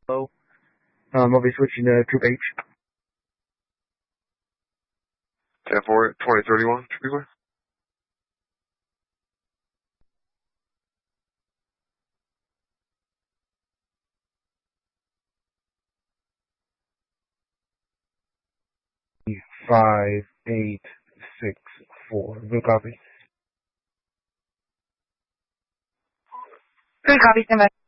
Hello. I'll be switching to Troop H. 10-4, 2031, Troop. Five, 8, 6, 4. Good copy. Good copy, stand by.